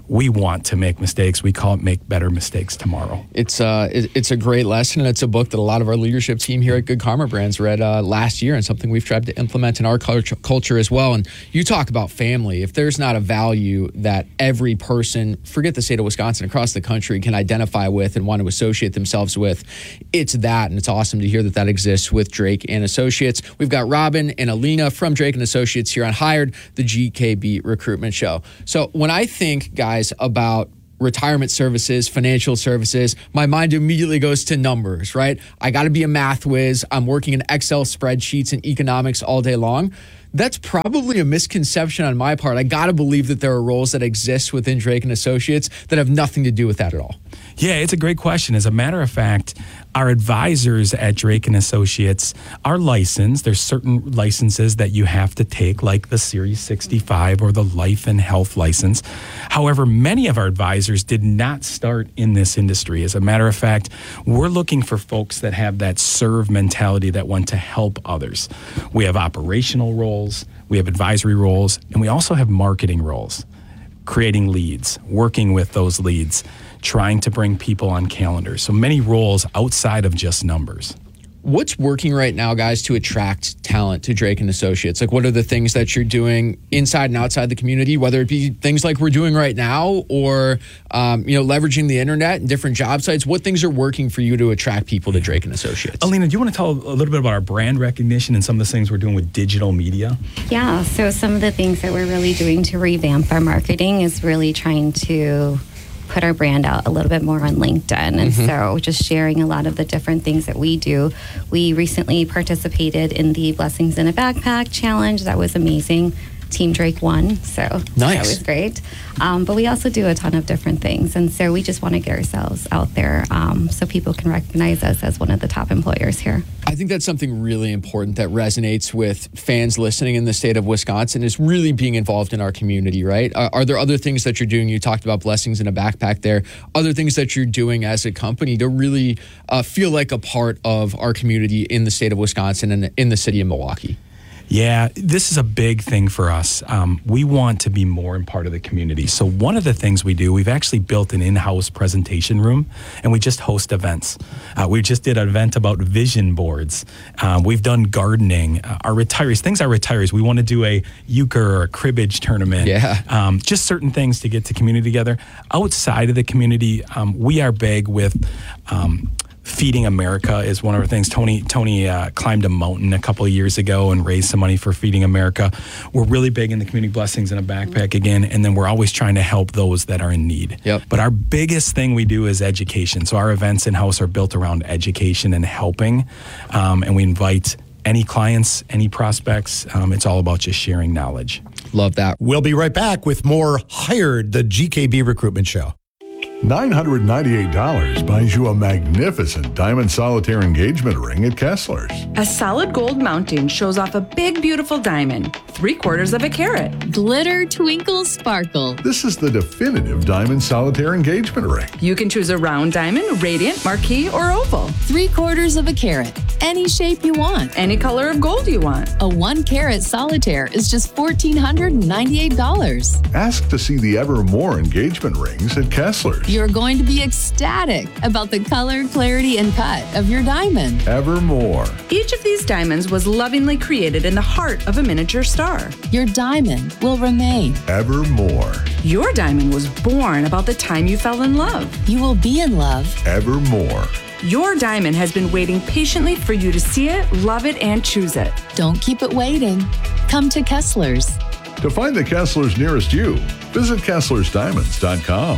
we want to make mistakes. We call it Make Better Mistakes Tomorrow. It's uh, it, it's a great lesson, and it's a book that a lot of our leadership team here at Good Karma Brands read uh, last year, and something we've tried to implement in our culture, culture as well. And you talk about family. If there's not a value that every person, forget the state of Wisconsin, across the country can identify with and want to associate themselves with, it's that. And it's awesome to hear that that exists with Drake and Associates. We've got Robin and Alina from Drake and Associates here on Hired, the G K B Recruitment Show. So when I think, guys, about retirement services, financial services, my mind immediately goes to numbers, right? I got to be a math whiz. I'm working in Excel spreadsheets and economics all day long. That's probably a misconception on my part. I got to believe that there are roles that exist within Drake and Associates that have nothing to do with that at all. Yeah, it's a great question. As a matter of fact, our advisors at Drake and Associates are licensed. There's certain licenses that you have to take, like the Series sixty-five or the Life and Health license. However, many of our advisors did not start in this industry. As a matter of fact, we're looking for folks that have that serve mentality, that want to help others. We have operational roles, we have advisory roles, and we also have marketing roles, creating leads, working with those leads, trying to bring people on calendars. So many roles outside of just numbers. What's working right now, guys, to attract talent to Drake and Associates? Like, what are the things that you're doing inside and outside the community, whether it be things like we're doing right now or, um, you know, leveraging the internet and different job sites? What things are working for you to attract people to Drake and Associates? Alina, do you want to tell a little bit about our brand recognition and some of the things we're doing with digital media? Yeah, so some of the things that we're really doing to revamp our marketing is really trying to put our brand out a little bit more on LinkedIn. And mm-hmm. so just sharing a lot of the different things that we do. We recently participated in the Blessings in a Backpack Challenge. That was amazing. Team Drake won, so nice. That was great. Um, but we also do a ton of different things. And so we just want to get ourselves out there um, so people can recognize us as one of the top employers here. I think that's something really important that resonates with fans listening in the state of Wisconsin, is really being involved in our community, right? Uh, are there other things that you're doing? You talked about Blessings in a Backpack there. Other things that you're doing as a company to really uh, feel like a part of our community in the state of Wisconsin and in the city of Milwaukee? Yeah, this is a big thing for us. Um, we want to be more in part of the community. So one of the things we do, we've actually built an in-house presentation room, and we just host events. Uh, we just did an event about vision boards. Um, we've done gardening. Uh, our retirees, things our retirees, we want to do a euchre or a cribbage tournament. Yeah. Um, just certain things to get the community together. Outside of the community, um, we are big with... Um, Feeding America is one of our things. Tony Tony uh, climbed a mountain a couple of years ago and raised some money for Feeding America. We're really big in the community Blessings in a Backpack again, and then we're always trying to help those that are in need. Yep. But our biggest thing we do is education. So our events in-house are built around education and helping, um, and we invite any clients, any prospects. Um, it's all about just sharing knowledge. Love that. We'll be right back with more Hired, the G K B Recruitment Show. nine hundred ninety-eight dollars buys you a magnificent diamond solitaire engagement ring at Kessler's. A solid gold mounting shows off a big, beautiful diamond, three quarters of a carat. Glitter, twinkle, sparkle. This is the definitive diamond solitaire engagement ring. You can choose a round diamond, radiant, marquise, or oval. Three quarters of a carat. Any shape you want. Any color of gold you want. A one carat solitaire is just one thousand four hundred ninety-eight dollars. Ask to see the Evermore engagement rings at Kessler's. You're going to be ecstatic about the color, clarity, and cut of your diamond. Evermore. Each of these diamonds was lovingly created in the heart of a miniature star. Your diamond will remain. Evermore. Your diamond was born about the time you fell in love. You will be in love. Evermore. Your diamond has been waiting patiently for you to see it, love it, and choose it. Don't keep it waiting. Come to Kessler's. To find the Kessler's nearest you, visit Kessler's Diamonds dot com.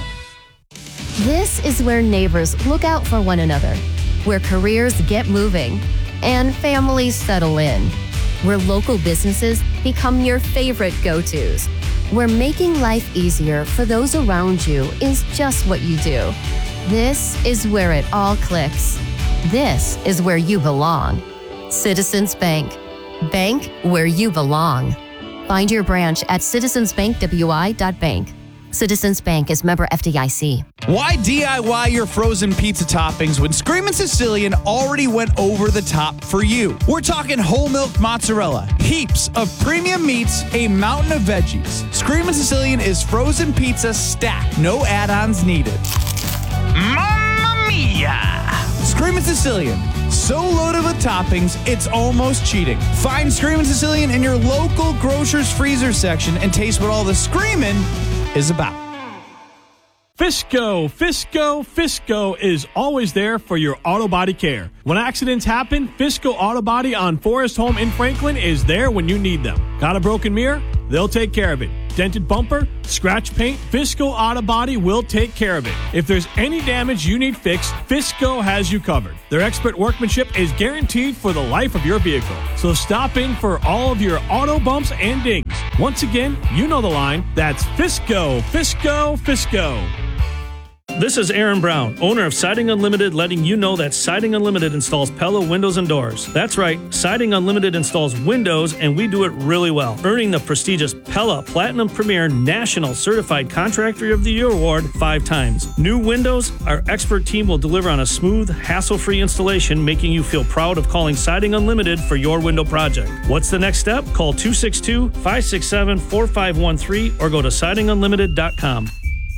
This is where neighbors look out for one another, where careers get moving, and families settle in, where local businesses become your favorite go-tos, where making life easier for those around you is just what you do. This is where it all clicks. This is where you belong. Citizens Bank. Bank where you belong. Find your branch at citizens bank w i dot bank. Citizens Bank is member F D I C. Why D I Y your frozen pizza toppings when Screamin' Sicilian already went over the top for you? We're talking whole milk mozzarella, heaps of premium meats, a mountain of veggies. Screamin' Sicilian is frozen pizza stacked, no add-ons needed. Mamma mia! Screamin' Sicilian, so loaded with toppings, it's almost cheating. Find Screamin' Sicilian in your local grocer's freezer section and taste what all the screamin' is about. Fisco, Fisco, Fisco is always there for your auto body care. When accidents happen, Fisco Auto Body on Forest Home in Franklin is there when you need them. Got a broken mirror? They'll take care of it. Dented bumper? Scratch paint? Fisco Auto Body will take care of it. If there's any damage you need fixed, Fisco has you covered. Their expert workmanship is guaranteed for the life of your vehicle. So stop in for all of your auto bumps and dings. Once again, you know the line. That's Fisco, Fisco, Fisco. This is Aaron Brown, owner of Siding Unlimited, letting you know that Siding Unlimited installs Pella windows and doors. That's right, Siding Unlimited installs windows, and we do it really well, earning the prestigious Pella Platinum Premier National Certified Contractor of the Year award five times. New windows, our expert team will deliver on a smooth, hassle-free installation, making you feel proud of calling Siding Unlimited for your window project. What's the next step? Call two six two, five six seven, four five one three or go to siding unlimited dot com.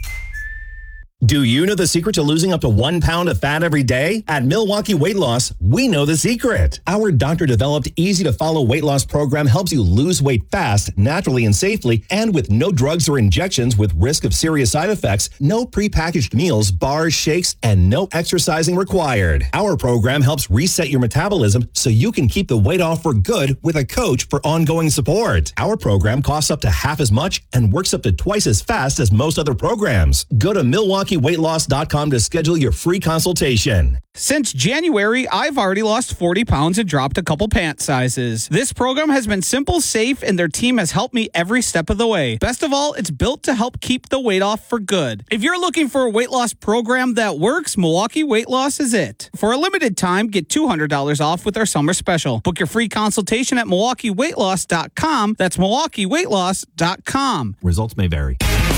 Do you know the secret to losing up to one pound of fat every day? At Milwaukee Weight Loss, we know the secret. Our doctor-developed, easy-to-follow weight loss program helps you lose weight fast, naturally and safely, and with no drugs or injections with risk of serious side effects, no prepackaged meals, bars, shakes, and no exercising required. Our program helps reset your metabolism so you can keep the weight off for good with a coach for ongoing support. Our program costs up to half as much and works up to twice as fast as most other programs. Go to Milwaukee weight loss dot com to schedule your free consultation. Since January, I've already lost forty pounds and dropped a couple pant sizes. This program has been simple, safe, and their team has helped me every step of the way. Best of all, it's built to help keep the weight off for good. If you're looking for a weight loss program that works, Milwaukee Weight Loss is it. For a limited time, get two hundred dollars off with our summer special. Book your free consultation at Milwaukee weight loss dot com. That's Milwaukee weight loss dot com. Results may vary.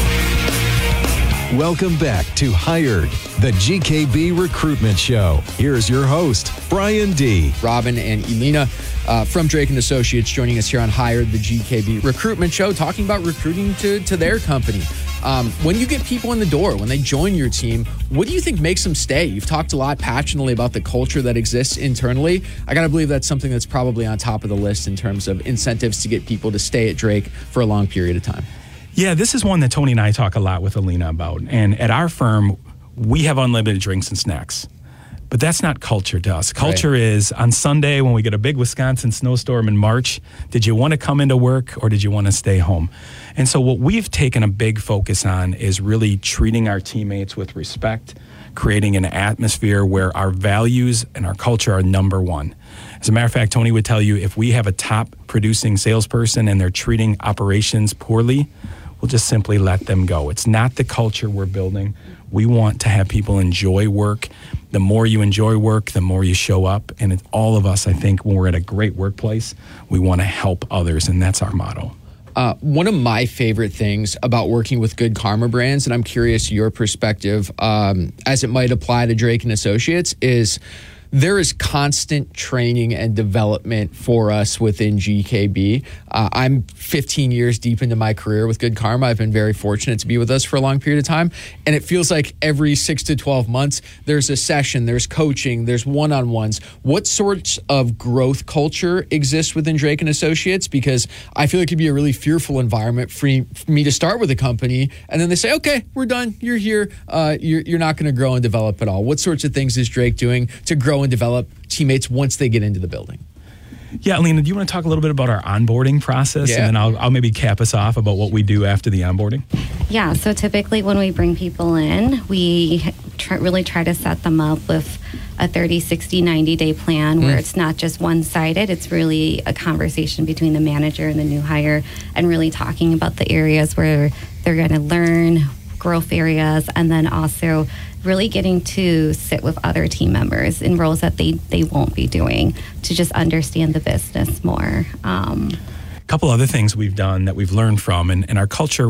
Welcome back to Hired, the G K B Recruitment Show. Here's your host, Brian D. Robin and Elena uh, from Drake and Associates joining us here on Hired, the G K B Recruitment Show, talking about recruiting to, to their company. Um, when you get people in the door, when they join your team, what do you think makes them stay? You've talked a lot passionately about the culture that exists internally. I got to believe that's something that's probably on top of the list in terms of incentives to get people to stay at Drake for a long period of time. Yeah, this is one that Tony and I talk a lot with Alina about. And at our firm, we have unlimited drinks and snacks. But that's not culture to us. Culture right. is on Sunday when we get a big Wisconsin snowstorm in March, did you want to come into work or did you want to stay home? And so what we've taken a big focus on is really treating our teammates with respect, creating an atmosphere where our values and our culture are number one. As a matter of fact, Tony would tell you if we have a top producing salesperson and they're treating operations poorly, we'll just simply let them go. It's not the culture we're building. We want to have people enjoy work. The more you enjoy work, the more you show up. And it's all of us, I think, when we're at a great workplace, we want to help others, and that's our motto. Uh, one of my favorite things about working with Good Karma brands, and I'm curious your perspective um, as it might apply to Drake and Associates, is there is constant training and development for us within G K B. Uh, I'm fifteen years deep into my career with Good Karma. I've been very fortunate to be with us for a long period of time. And it feels like every six to twelve months, there's a session, there's coaching, there's one-on-ones. What sorts of growth culture exists within Drake and Associates? Because I feel like it'd be a really fearful environment for me to start with a company. And then they say, okay, we're done. You're here. Uh, you're, you're not going to grow and develop at all. What sorts of things is Drake doing to grow and develop teammates once they get into the building? Yeah, Alina, do you want to talk a little bit about our onboarding process? Yeah. And then I'll, I'll maybe cap us off about what we do after the onboarding. Yeah, so typically when we bring people in, we try, really try to set them up with a thirty, sixty, ninety day plan where mm. it's not just one-sided. It's really a conversation between the manager and the new hire and really talking about the areas where they're going to learn, growth areas, and then also really getting to sit with other team members in roles that they, they won't be doing to just understand the business more. Um, a couple other things we've done that we've learned from, and, and our culture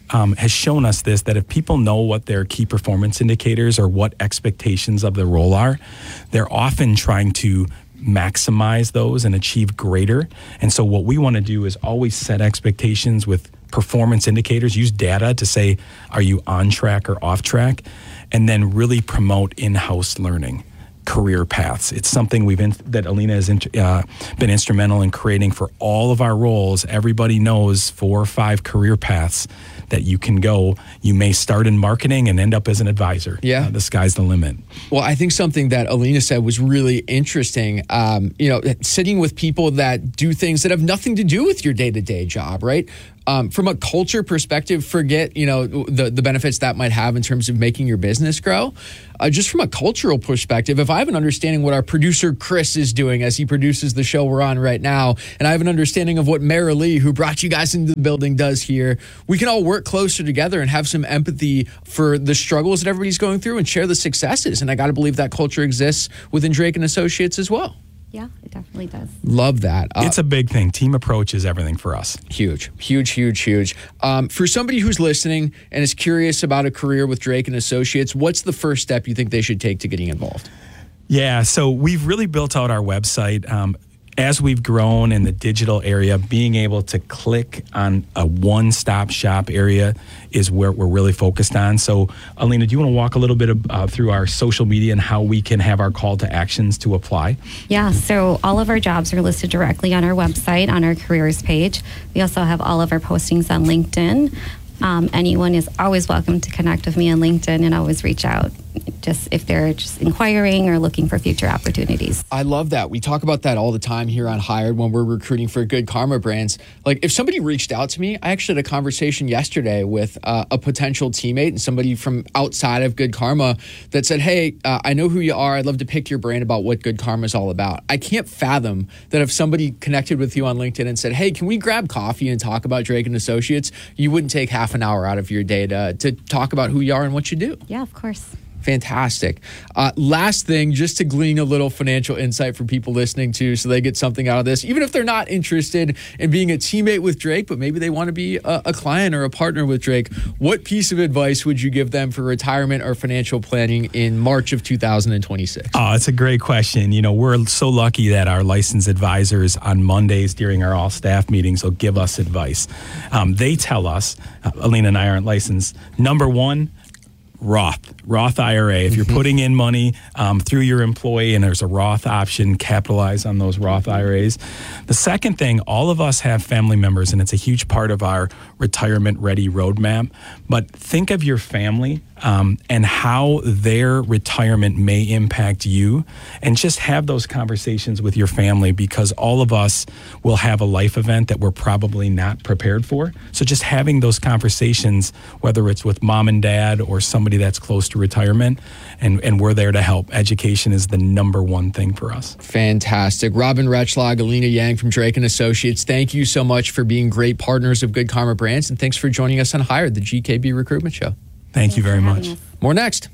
um, has shown us this, that if people know what their key performance indicators or what expectations of the role are, they're often trying to maximize those and achieve greater. And so what we want to do is always set expectations with performance indicators, use data to say, are you on track or off track? And then really promote in-house learning, career paths. It's something we've in, that Alina has in, uh, been instrumental in creating for all of our roles. Everybody knows four or five career paths that you can go. You may start in marketing and end up as an advisor. Yeah. Uh, the sky's the limit. Well, I think something that Alina said was really interesting. Um, you know, sitting with people that do things that have nothing to do with your day-to-day job, right? Um, from a culture perspective, forget, you know, the, the benefits that might have in terms of making your business grow. Uh, just from a cultural perspective, if I have an understanding what our producer Chris is doing as he produces the show we're on right now, and I have an understanding of what Mara Lee, who brought you guys into the building, does here, we can all work closer together and have some empathy for the struggles that everybody's going through and share the successes. And I got to believe that culture exists within Drake and Associates as well. Yeah, it definitely does. Love that. Uh, it's a big thing. Team approach is everything for us. Huge, huge, huge, huge. Um, for somebody who's listening and is curious about a career with Drake and Associates, what's the first step you think they should take to getting involved? Yeah, so we've really built out our website. Um, as we've grown in the digital area, being able to click on a one-stop shop area is where we're really focused on. So, Alina, do you want to walk a little bit of, uh, through our social media and how we can have our call to actions to apply? Yeah, so all of our jobs are listed directly on our website, on our careers page. We also have all of our postings on LinkedIn. Um, anyone is always welcome to connect with me on LinkedIn and always reach out just if they're just inquiring or looking for future opportunities. I love that. We talk about that all the time here on Hired when we're recruiting for Good Karma brands. Like if somebody reached out to me, I actually had a conversation yesterday with uh, a potential teammate and somebody from outside of Good Karma that said, hey, uh, I know who you are. I'd love to pick your brain about what Good Karma is all about. I can't fathom that if somebody connected with you on LinkedIn and said, hey, can we grab coffee and talk about Drake and Associates? You wouldn't take half an hour out of your day to, to talk about who you are and what you do. Yeah, of course. Fantastic. Uh, last thing, just to glean a little financial insight for people listening to so they get something out of this, even if they're not interested in being a teammate with Drake, but maybe they want to be a, a client or a partner with Drake, what piece of advice would you give them for retirement or financial planning in March of two thousand twenty-six? Oh, it's a great question. You know, we're so lucky that our licensed advisors on Mondays during our all staff meetings will give us advice. Um, they tell us, uh, Alina and I aren't licensed, number one, Roth, Roth I R A. If you're putting in money um, through your employee and there's a Roth option, capitalize on those Roth I R As. The second thing, all of us have family members, and it's a huge part of our retirement ready roadmap. But think of your family um, and how their retirement may impact you, and just have those conversations with your family, because all of us will have a life event that we're probably not prepared for. So just having those conversations, whether it's with mom and dad or somebody that's close to retirement, and, and we're there to help. Education is the number one thing for us. Fantastic. Robin Retschlag, Alina Yang from Drake and Associates, thank you so much for being great partners of Good Karma Brands, and thanks for joining us on Hired, the G K B Recruitment Show. Thank you very much. More next.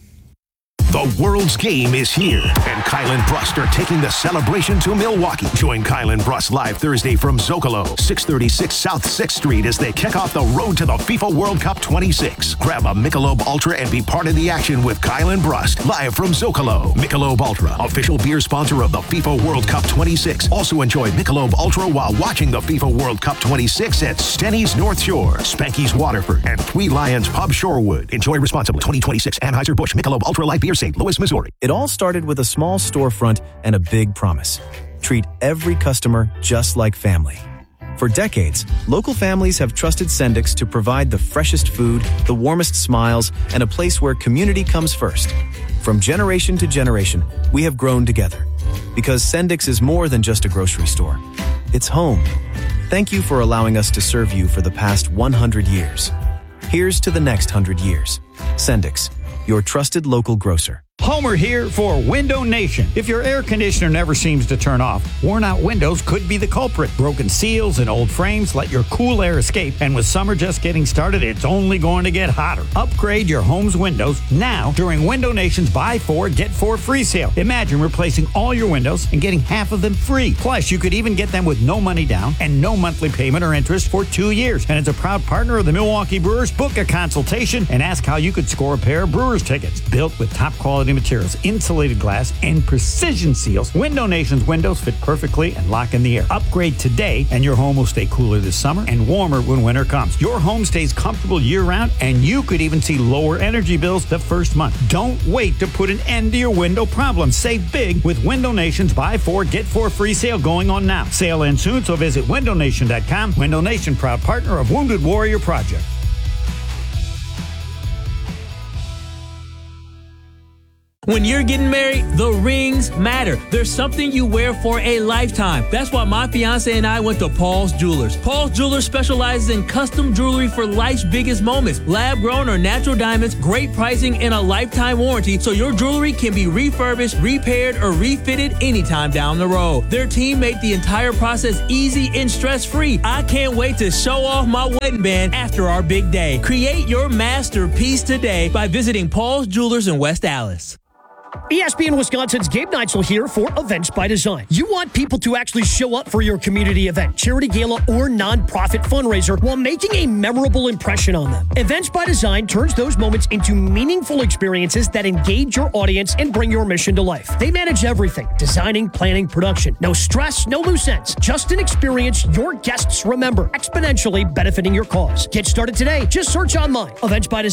The world's game is here, and Kyle and Brust are taking the celebration to Milwaukee. Join Kyle and Brust live Thursday from Zocalo, six thirty-six South sixth Street, as they kick off the road to the FIFA World Cup twenty-six. Grab a Michelob Ultra and be part of the action with Kyle and Brust, live from Zocalo. Michelob Ultra, official beer sponsor of the FIFA World Cup twenty-six. Also enjoy Michelob Ultra while watching the FIFA World Cup twenty-six at Stenny's North Shore, Spanky's Waterford, and Three Lions Pub Shorewood. Enjoy responsibly. twenty twenty-six Anheuser-Busch Michelob Ultra Light Beer, Saint Louis, Missouri. It all started with a small storefront and a big promise: treat every customer just like family. For decades, local families have trusted Sendix to provide the freshest food, the warmest smiles, and a place where community comes first. From generation to generation, we have grown together, because Sendix is more than just a grocery store. It's home. Thank you for allowing us to serve you for the past one hundred years. Here's to the next one hundred years. Sendix, your trusted local grocer. Homer here for Window Nation. If your air conditioner never seems to turn off, worn out windows could be the culprit. Broken seals and old frames let your cool air escape, and with summer just getting started, it's only going to get hotter. Upgrade your home's windows now during Window Nation's Buy Four, Get Four free sale. Imagine replacing all your windows and getting half of them free. Plus, you could even get them with no money down and no monthly payment or interest for two years. And as a proud partner of the Milwaukee Brewers, book a consultation and ask how you could score a pair of Brewers tickets. Built with top quality materials, insulated glass, and precision seals, Window Nation's windows fit perfectly and lock in the air. Upgrade today and your home will stay cooler this summer and warmer when winter comes. Your home stays comfortable year-round, and you could even see lower energy bills the first month. Don't wait to put an end to your window problem. Save big with Window Nation's Buy Four, Get Four free sale going on now. Sale ends soon, so visit window nation dot com. Window Nation, proud partner of Wounded Warrior Project. When you're getting married, the rings matter. There's something you wear for a lifetime. That's why my fiance and I went to Paul's Jewelers. Paul's Jewelers specializes in custom jewelry for life's biggest moments. Lab-grown or natural diamonds, great pricing, and a lifetime warranty, so your jewelry can be refurbished, repaired, or refitted anytime down the road. Their team made the entire process easy and stress-free. I can't wait to show off my wedding band after our big day. Create your masterpiece today by visiting Paul's Jewelers in West Allis. E S P N Wisconsin's Gabe Neitzel here for Events by Design. You want people to actually show up for your community event, charity gala, or nonprofit fundraiser while making a memorable impression on them. Events by Design turns those moments into meaningful experiences that engage your audience and bring your mission to life. They manage everything: designing, planning, production. No stress, no loose ends. Just an experience your guests remember, exponentially benefiting your cause. Get started today. Just search online. Events by Design.